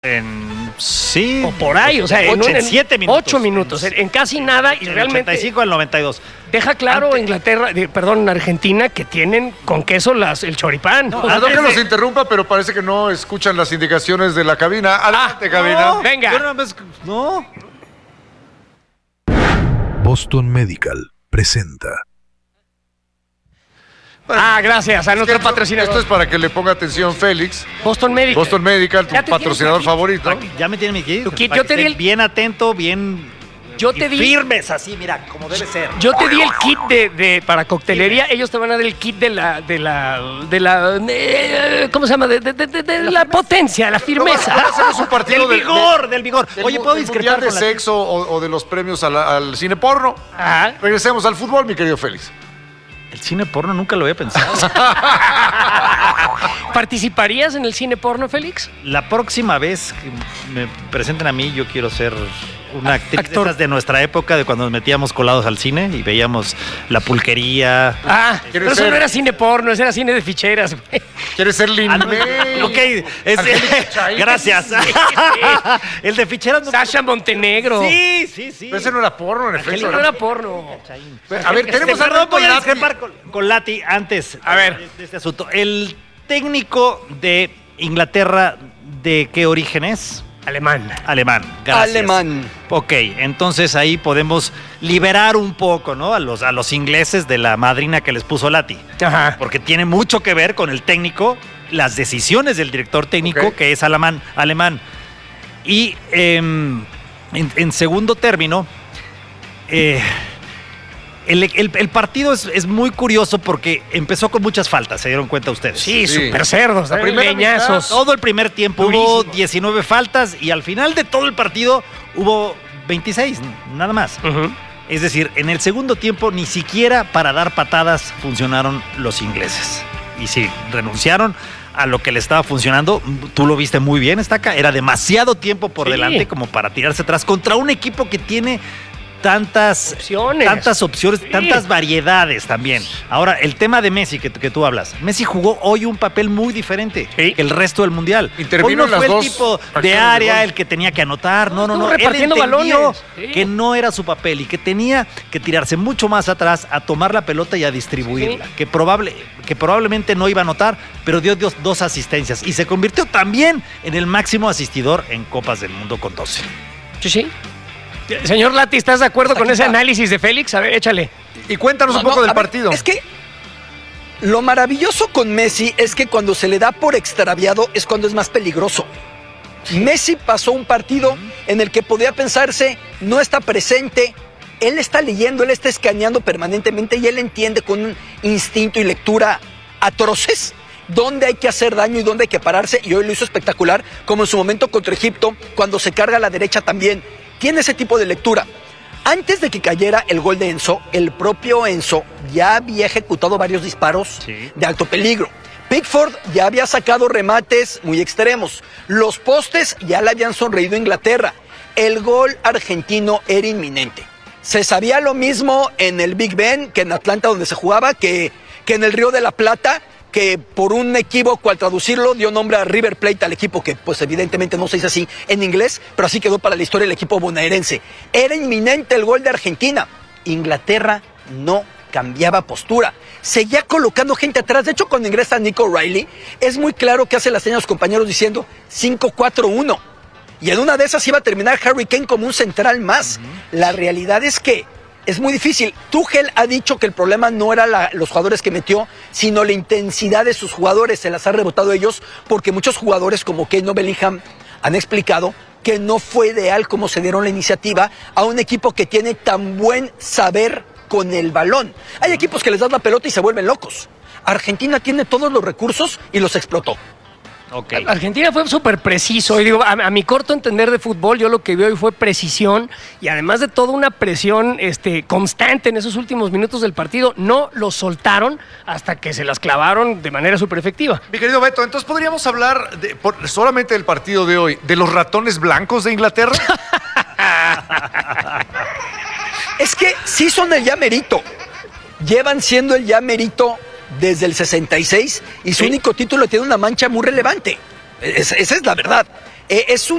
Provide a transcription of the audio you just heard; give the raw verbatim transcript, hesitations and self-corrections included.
En sí. O por ahí, o sea, ocho, en, en siete minutos. Ocho minutos, en, en casi nada y realmente. ochenta y cinco al noventa y dos. Deja claro Ante... Inglaterra, de, perdón, Argentina, que tienen con queso las, el choripán. No, perdón que los interrumpa, pero parece que no escuchan las indicaciones de la cabina. Adelante, ah, cabina. No, venga. No, no. Boston Medical presenta. Bueno, ah, gracias a nuestro esto, patrocinador. Esto es para que le ponga atención Félix. Boston Medical. Boston Medical, tu patrocinador favorito. Ya me tiene mi kit. Tu kit, yo te di el... Bien atento, bien... Yo te di... firmes, así, mira, como debe ser. Yo te di el kit de, de para coctelería, ellos te van a dar el kit de la, de la, de la, de, ¿cómo se llama? De, de, de, de, de la potencia, la firmeza. No, hacemos un partido del de, vigor, de, del vigor. Del, Oye, ¿puedo del discrepar mundial de con sexo o, o de los premios a la, al cine porno? Ah. Regresemos al fútbol, mi querido Félix. El cine porno nunca lo había pensado. ¿Participarías en el cine porno, Félix? La próxima vez que me presenten a mí, yo quiero ser una actriz Actor. de, esas de nuestra época, de cuando nos metíamos colados al cine y veíamos la pulquería. Ah, pero eso ser? no era cine porno, eso era cine de ficheras. ¿Quieres ser Lin Ah, no, May? ok, es, gracias. Sí, sí. El de ficheras no. Sasha Montenegro. Sí, sí, sí. Pero ese no era porno, en efecto. Eso no era porno. A ver, tenemos Este, perdón, voy a Lati. discrepar con, con Lati antes. A ver. De, de este asunto. El técnico de Inglaterra, ¿de qué origen es? Alemán. Alemán. Gracias. Alemán. Ok, entonces ahí podemos liberar un poco, ¿no? A los, a los ingleses de la madrina que les puso Lati. Ajá. Porque tiene mucho que ver con el técnico, las decisiones del director técnico, Ok. que es alemán. alemán. Y eh, en, en segundo término, eh, el, el- el partido es, es muy curioso porque empezó con muchas faltas, ¿se dieron cuenta ustedes? Sí, Sí. super cerdos, La ¿eh? primera leñazos. Todo el primer tiempo hubo Durísimos. diecinueve faltas y al final de todo el partido hubo veintiséis, nada más. Ujú. Es decir, en el segundo tiempo ni siquiera para dar patadas funcionaron los ingleses. Y sí, renunciaron a lo que le estaba funcionando. Tú lo viste muy bien, Estaca. Era demasiado tiempo por Sí. delante como para tirarse atrás contra un equipo que tiene tantas Opciones. tantas opciones, Sí. tantas variedades también. Ahora, el tema de Messi que, que tú hablas. Messi jugó hoy un papel muy diferente Sí. que el resto del Mundial. Intervino hoy no en fue las el dos tipo de acciones de área gol. el que tenía que anotar. No, no, Estuvo no. Él repartiendo entendió balones. Sí. que no era su papel y que tenía que tirarse mucho más atrás a tomar la pelota y a distribuirla. Sí. Que, probable, que probablemente no iba a anotar, pero dio dos, dos asistencias y se convirtió también en el máximo asistidor en Copas del Mundo con doce. Sí, sí. Señor Lati, ¿estás de acuerdo con ese análisis de Félix? A ver, échale. Y cuéntanos un No, poco no, del a ver, partido. Es que lo maravilloso con Messi es que cuando se le da por extraviado es cuando es más peligroso. Messi pasó un partido en el que podía pensarse, no está presente, él está leyendo, él está escaneando permanentemente y él entiende con un instinto y lectura atroces dónde hay que hacer daño y dónde hay que pararse, y hoy lo hizo espectacular, como en su momento contra Egipto, cuando se carga a la derecha también. Tiene ese tipo de lectura. Antes de que cayera el gol de Enzo, el propio Enzo ya había ejecutado varios disparos Sí. de alto peligro. Pickford ya había sacado remates muy extremos. Los postes ya le habían sonreído a Inglaterra. El gol argentino era inminente. Se sabía lo mismo en el Big Ben que en Atlanta, donde se jugaba, que, que en el Río de la Plata, que por un equívoco al traducirlo dio nombre a River Plate, al equipo que pues evidentemente no se dice así en inglés, pero así quedó para la historia el equipo bonaerense. Era inminente el gol de Argentina. Inglaterra no cambiaba postura, seguía colocando gente atrás. De hecho, cuando ingresa Nico Riley, es muy claro que hace las señas a los compañeros diciendo cinco cuatro uno. Y en una de esas iba a terminar Harry Kane como un central más. La realidad es que es muy difícil. Tuchel ha dicho que el problema no era la- los jugadores que metió, sino la intensidad de sus jugadores. Se las ha rebotado ellos porque muchos jugadores como Kane o Bellingham han explicado que no fue ideal cómo se dieron la iniciativa a un equipo que tiene tan buen saber con el balón. Hay equipos que les das la pelota y se vuelven locos. Argentina tiene todos los recursos y los explotó. Ok. Argentina fue súper preciso. Y digo, a, a mi corto entender de fútbol, yo lo que vi hoy fue precisión y además de toda una presión este, constante en esos últimos minutos del partido. No los soltaron hasta que se las clavaron de manera súper efectiva. Mi querido Beto, entonces podríamos hablar de, por- solamente del partido de hoy, de los ratones blancos de Inglaterra. Es que sí son el llamerito. Llevan siendo el llamerito desde el sesenta y seis y su Sí. único título tiene una mancha muy relevante. Es- esa es la verdad. Eh, es un